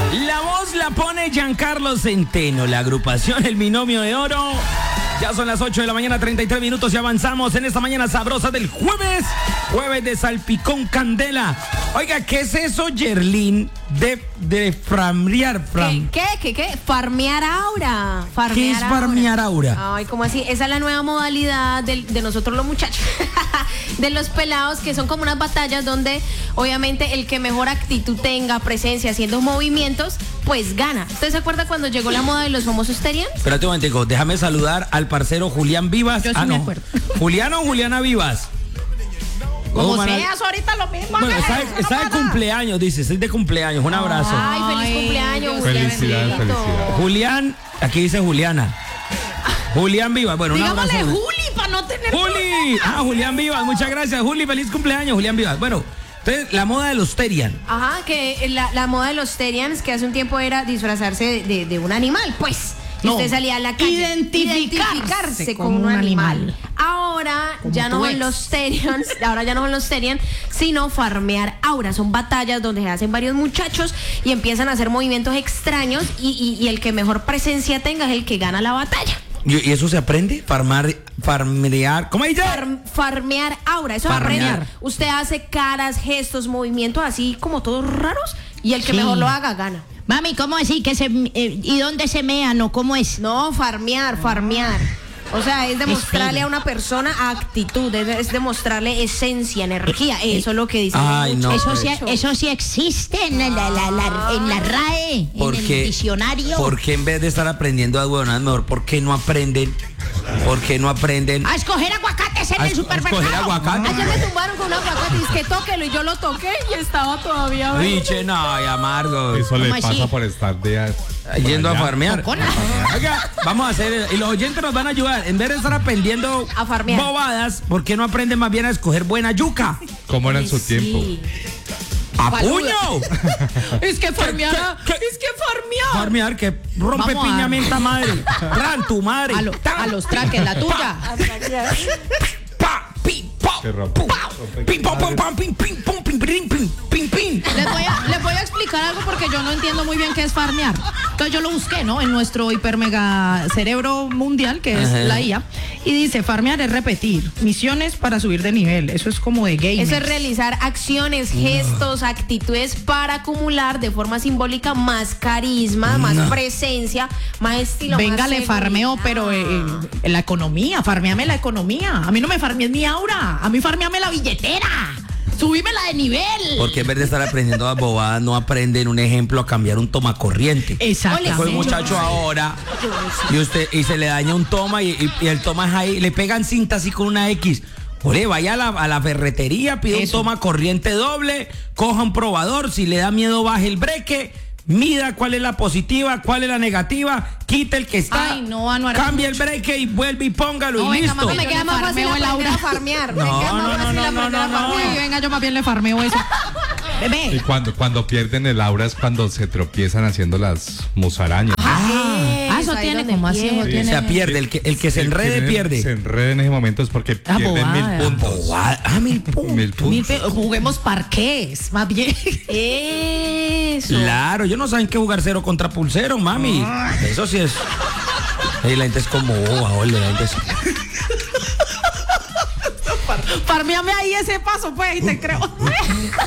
La voz la pone Giancarlo Centeno, la agrupación El Binomio de Oro. Ya son las 8 de la mañana, 33 minutos y avanzamos en esta mañana sabrosa del jueves de salpicón candela. Oiga, ¿qué es eso, Yerlín, de farmear? ¿Qué? Farmear aura. ¿Qué es farmear aura? Ay, ¿cómo así? Esa es la nueva modalidad de nosotros los muchachos, de los pelados, que son como unas batallas donde obviamente el que mejor actitud tenga, presencia, haciendo movimientos, pues gana. ¿Usted se acuerda cuando llegó la moda de los famosos Terians? Espérate un momentico, déjame saludar al parcero Julián Vivas. Yo sí me acuerdo. ¿Juliano o Juliana Vivas? Como seas, ahorita lo mismo. Bueno, está de cumpleaños, dice, estoy de cumpleaños, un abrazo. Ay, feliz cumpleaños, Felicidades. Julián, aquí dice Juliana. Julián Vivas, bueno, un abrazo. Digámosle Juli para no tener Juli, Julián Vivas, muchas gracias, Juli, feliz cumpleaños, Julián Vivas. Bueno, entonces, la moda de los Terian. Ajá, que la moda de los Terians, que hace un tiempo era disfrazarse de un animal, pues. No, usted salía a la calle. Identificarse con un animal. Ahora Como ya no tu son ex. los Terians, sino farmear aura. Son batallas donde se hacen varios muchachos y empiezan a hacer movimientos extraños y el que mejor presencia tenga es el que gana la batalla. ¿Y eso se aprende? Farmear. ¿Cómo dice? Farmear aura, eso Farmear. aprender. Usted hace caras, gestos, movimientos así como todos raros y el que Sí. mejor lo haga gana. Mami, ¿cómo así? ¿Y dónde se mean o cómo es? No, farmear. O sea, es demostrarle a una persona actitud, es demostrarle esencia, energía. Eso es lo que dicen. Ay, no. Eso sí existe en la RAE, en el diccionario. ¿Por qué en vez de estar aprendiendo aduanas, mejor, por qué no aprenden? ¿Por qué no aprenden? A escoger aguacates en el supermercado. escoger aguacate. Ayer me tumbaron con un aguacate y es que tóquelo y yo lo toqué y estaba todavía. Biche, no, y amargo. Eso le ¿Cómo pasa así? por estar Yendo a farmear. Cocona. Oiga, vamos a hacer, y los oyentes nos van a ayudar. En vez de estar aprendiendo A farmear. bobadas, ¿por qué no aprenden más bien a escoger buena yuca? ¿Cómo era en su tiempo? ¡A puño! Es que farmear. ¿Qué? Es que farmear. Farmear, que rompe Vamos a- piñamenta madre. Tran tu madre. A los traques, la tuya. Pa, pi, pa, Que rompe- pa, rompe pim, pam, pam, pam, pim, pim, pum, pim, pim, pim, pim, pim. Les voy a explicar algo porque yo no entiendo muy bien qué es farmear. Entonces yo lo busqué, ¿no? En nuestro hiper mega cerebro mundial, que es Ajá. la IA. Y dice, farmear es repetir misiones para subir de nivel. Eso es como de gamers. Eso es realizar acciones, gestos, actitudes para acumular de forma simbólica más carisma, más presencia, más estilo. Venga, más le farmeo, seguridad. pero en la economía, farmeame la economía. A mí no me farmees mi aura, a mí farmeame la billetera. Subímela de nivel. Porque en vez de estar aprendiendo las bobadas, no aprenden, un ejemplo, a cambiar un tomacorriente. Exacto. Fue el muchacho ahora y se le daña un toma y el toma es ahí, le pegan cinta así con una X. Oye, vaya a la ferretería, pide un Eso. toma corriente doble, coja un probador, si le da miedo baje el breque, mida cuál es la positiva, cuál es la negativa, quita el que está, Ay, no, Anuar. cambia el breque y vuelve y póngalo No, y venga, listo. mami, Me queda más fácil farmeo el aprender aura. a farmear. No, Me queda más no, fácil no, aprender a no, farmear. Uy, venga, yo más bien le farmeo eso. Y Bebé. cuando pierden el aura es cuando se tropiezan haciendo las musarañas. Eso ahí tiene donde como así. pierde. O Tiene... sea, pierde, el que se enrede Se pierde. enreda en ese momento es porque pierden bobada. 1000 puntos. Bobada. 1000 puntos. 1000 puntos. Juguemos parqués, más bien. Eso. Claro, yo no saben qué jugar cero contra pulsero, mami. Eso sí es. La gente es como boba, ole, la gente es. Farmeame ahí ese paso, pues, y te creo.